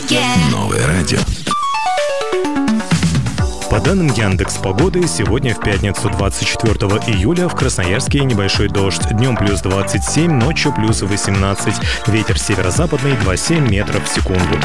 Новое радио. По данным Яндекс.Погоды, сегодня в пятницу 24 июля в Красноярске небольшой дождь. Днем плюс 27, ночью плюс 18. Ветер северо-западный 2,7 метров в секунду.